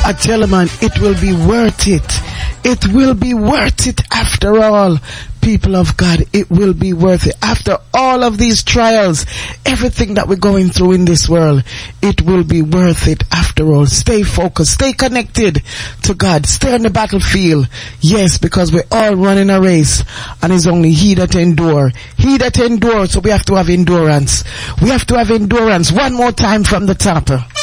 I tell you, man, it will be worth it. It will be worth it after all. People of God, it will be worth it. After all of these trials, everything that we're going through in this world, it will be worth it after all. Stay focused, stay connected to God, stay on the battlefield. Yes, because we're all running a race, and it's only he that endure. He that endures, so we have to have endurance. We have to have endurance. One more time from the top.